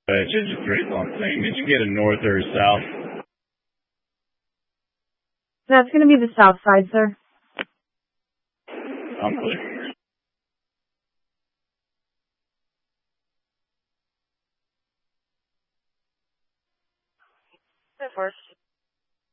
It's just a 3-long thing. Did you get a north or a south? That's going to be the south side, sir. I'm clear. That works.